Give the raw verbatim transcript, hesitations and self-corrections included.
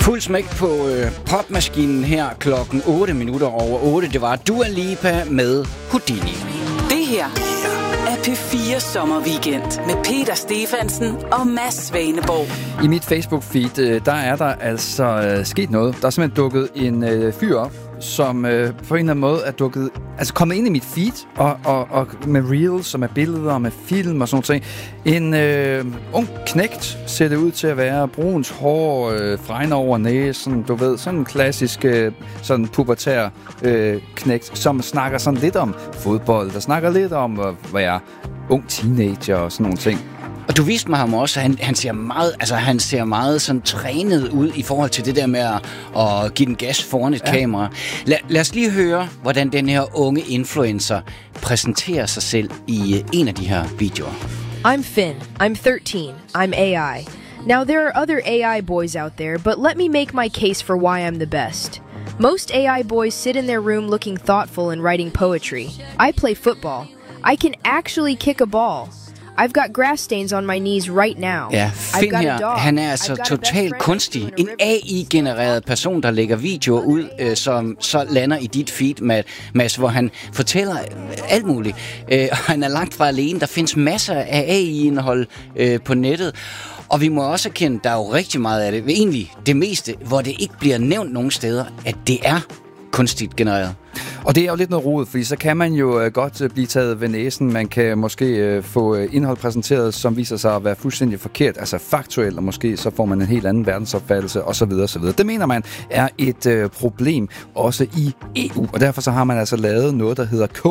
Fuld smæk på øh, popmaskinen her klokken otte minutter over otte. Det var Dua Lipa med Houdini. Det her er P fire Sommerweekend med Peter Stefansen og Mads Svaneborg. I mit Facebook-feed, der er der altså øh, sket noget. Der er simpelthen dukket en øh, fyr op, som øh, på en eller anden måde er dukket, altså kommet ind i mit feed, og, og, og med reels, og med billeder, og med film og sådan noget. En øh, ung knægt ser det ud til at være, bruns hår, øh, fregner over næsen, du ved, sådan en klassisk, øh, sådan pubertær øh, knægt, som snakker sådan lidt om fodbold, der snakker lidt om at være ung teenager og sådan nogle ting. Og du viste mig ham også, han, han ser meget, altså han ser meget sådan trænet ud i forhold til det der med at, at give den gas foran et ja. kamera. La, lad os lige høre, hvordan den her unge influencer præsenterer sig selv i en af de her videoer. I'm Finn. I'm thirteen. I'm A I. Now there are other A I boys out there, but let me make my case for why I'm the best. Most A I boys sit in their room looking thoughtful and writing poetry. I play football. I can actually kick a ball. I've got grass stains on my knees right now. Ja, Finn her, han er altså totalt kunstig. En A I-genereret person, der lægger videoer ud, øh, som så lander i dit feed, Mads, hvor han fortæller alt muligt. Øh, og han er langt fra alene. Der findes masser af A I-indhold øh, på nettet. Og vi må også erkende, der er jo rigtig meget af det, egentlig det meste, hvor det ikke bliver nævnt nogen steder, at det er kunstigt genereret. Og det er jo lidt noget rodet, fordi så kan man jo øh, godt øh, blive taget ved næsen. Man kan måske øh, få øh, indhold præsenteret, som viser sig at være fuldstændig forkert, altså faktuelt, og måske så får man en helt anden verdensopfattelse osv. osv. Det mener man er et øh, problem også i E U, og derfor så har man altså lavet noget, der hedder